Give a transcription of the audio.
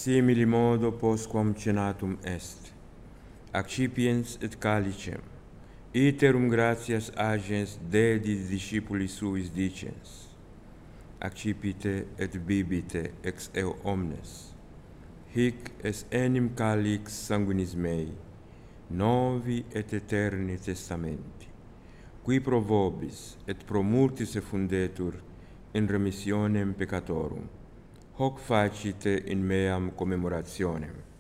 simili modo postquam cenatum est, accipiens et calicem, iterum gratias agens dedit discipulis suis dicens, accipite et bibite ex eo omnes, hic es enim calix sanguinis mei, novi et eterni testamenti, qui pro vobis et pro multis effundetur in remissionem peccatorum, hoc facite in meam commemorationem.